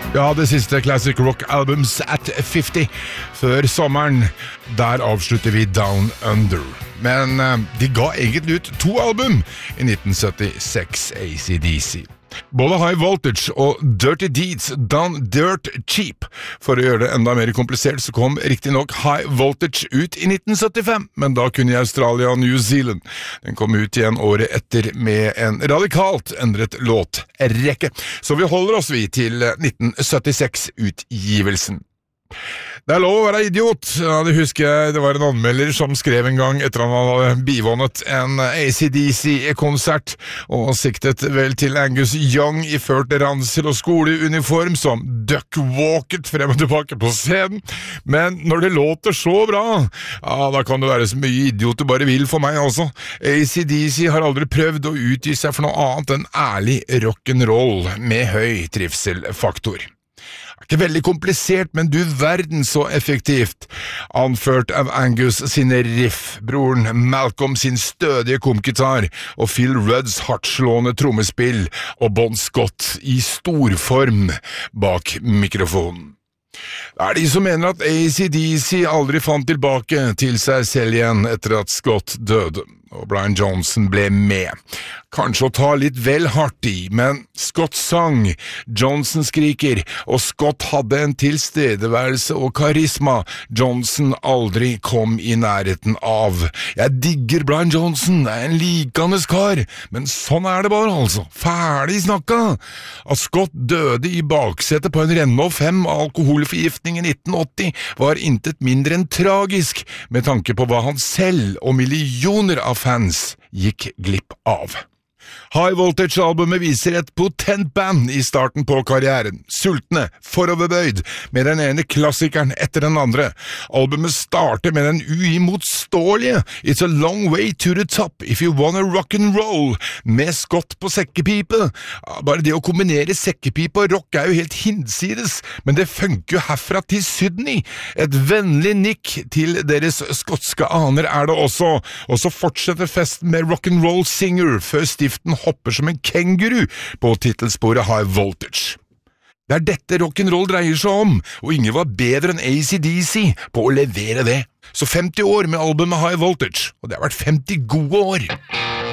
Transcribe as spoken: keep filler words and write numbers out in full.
Ja, det siste Classic Rock Albums at fifty før sommeren. Der avslutter vi Down Under. Men uh, de ga egentlig ut to album i nitten syttiseks, A C D C. Både High Voltage og Dirty Deeds Done Dirt Cheap. For å gjøre det enda mer komplisert så kom riktig nok High Voltage ut i nitten syttifem, men da kun i Australia og New Zealand. Den kom ut igjen året etter med en radikalt endret låtrekke. Så vi holder oss vi til nitten syttiseks-utgivelsen. Det er lov å være idiot. Ja, det husker jeg, det var en anmelder som skrev en gang etter han hadde bivånet en A C D C-konsert og siktet vel til Angus Young iført ransel og skoleuniform som duckwalket frem og tilbake på scenen. Men når det låter så bra, ja, da kan det være så mye idiot du bare vil for meg også. A C D C har aldri prøvd å utgi seg for noe annet enn ærlig rock'n'roll med høy trivselfaktor. Ikke veldig komplisert, men du verden så effektivt. Anført av Angus sine riff, broren Malcolm sin stødige komgitar og Phil Rudds hardtslående trommespill og Bon Scott i storform bak mikrofonen. Det er de som mener at A C D C aldri fant tilbake til seg selv igjen etter at Scott døde, og Brian Johnson ble med. Kanskje å ta litt vel hardt i, men Scott sang, Johnson skriker, og Scott hadde en tilstedeværelse og karisma Johnson aldri kom i nærheten av. Jeg digger Brian Johnson, er en likandes kar, men sånn er det bare altså. Ferdig snakka! At Scott døde i baksetet på en Renault fem alkoholforgiftning i nitten åtti var intet mindre enn tragisk, med tanke på hva han selv og millioner av fans gikk glipp av. High Voltage-albumet viser et potent band i starten på karrieren, sultne, foroverbøyd, med den ene klassikeren etter den andre. Albumet starter med den uimotståelige It's a long way to the top if you wanna rock and roll, med Scott på sekkepipe. Bare det å kombinere sekkepipe og rock er jo helt hinsides, men det funker jo herfra til Sydney. Et vennlig nikk til deres skotske aner er det også, og så fortsetter festen med rock and roll singer før stiften hopper som en kenguru på titelsporet High Voltage. Det er dette rock'n'roll dreier seg om, og ingen var bedre enn A C D C på å levere det. Så femti år med albumet High Voltage, og det har vært femti gode år.